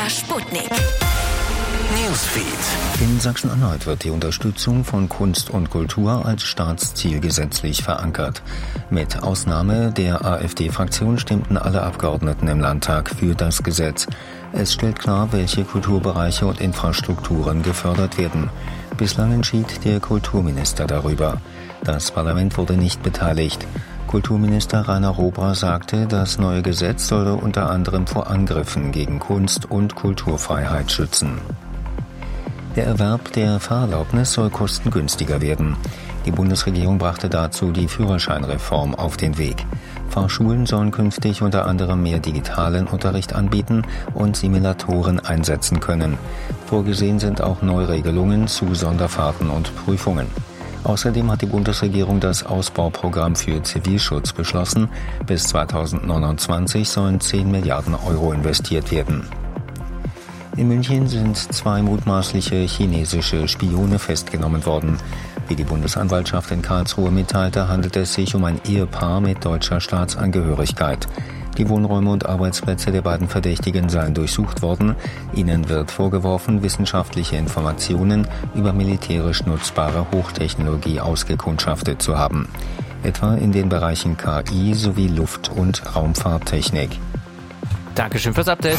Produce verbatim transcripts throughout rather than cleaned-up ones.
R Sputnik. Newsfeed. In Sachsen-Anhalt wird die Unterstützung von Kunst und Kultur als Staatsziel gesetzlich verankert. Mit Ausnahme der AfD-Fraktion stimmten alle Abgeordneten im Landtag für das Gesetz. Es stellt klar, welche Kulturbereiche und Infrastrukturen gefördert werden. Bislang entschied der Kulturminister darüber. Das Parlament wurde nicht beteiligt. Kulturminister Rainer Robra sagte, das neue Gesetz solle unter anderem vor Angriffen gegen Kunst- und Kulturfreiheit schützen. Der Erwerb der Fahrerlaubnis soll kostengünstiger werden. Die Bundesregierung brachte dazu die Führerscheinreform auf den Weg. Fahrschulen sollen künftig unter anderem mehr digitalen Unterricht anbieten und Simulatoren einsetzen können. Vorgesehen sind auch Neuregelungen zu Sonderfahrten und Prüfungen. Außerdem hat die Bundesregierung das Ausbauprogramm für Zivilschutz beschlossen. Bis zweitausendneunundzwanzig sollen zehn Milliarden Euro investiert werden. In München sind zwei mutmaßliche chinesische Spione festgenommen worden. Wie die Bundesanwaltschaft in Karlsruhe mitteilte, handelt es sich um ein Ehepaar mit deutscher Staatsangehörigkeit. Die Wohnräume und Arbeitsplätze der beiden Verdächtigen seien durchsucht worden. Ihnen wird vorgeworfen, wissenschaftliche Informationen über militärisch nutzbare Hochtechnologie ausgekundschaftet zu haben. Etwa in den Bereichen K I sowie Luft- und Raumfahrttechnik. Dankeschön fürs Update.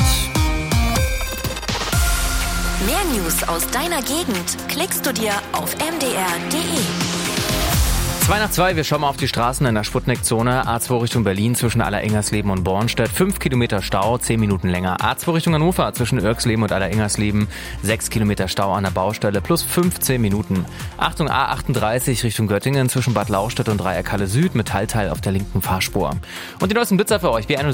Mehr News aus deiner Gegend klickst du dir auf m d r punkt d e. zwei nach zwei, wir schauen mal auf die Straßen in der Sputnik-Zone. A zwei Richtung Berlin zwischen Allerengersleben und Bornstedt. fünf Kilometer Stau, zehn Minuten länger. A zwei Richtung Hannover zwischen Irxleben und Allerengersleben. sechs Kilometer Stau an der Baustelle plus fünfzehn Minuten. Achtung, A achtunddreißig Richtung Göttingen zwischen Bad Lauchstädt und Dreieck Halle Süd. Metallteil auf der linken Fahrspur. Und die neuesten Blitzer für euch. B